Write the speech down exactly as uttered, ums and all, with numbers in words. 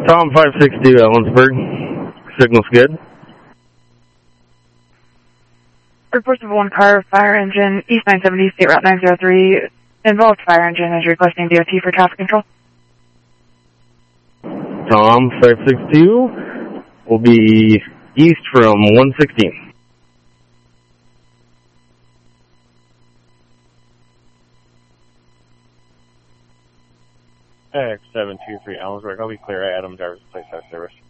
Tom five six two, Ellensburg. Signal's good. Reports of one car, fire engine, East nine seventy, State Route nine zero three. Involved fire engine is requesting D O T for traffic control. Tom five six two will be east from one sixteen. X seven two three Ellensburg. I'll be clear. Adam, driver's place, have service.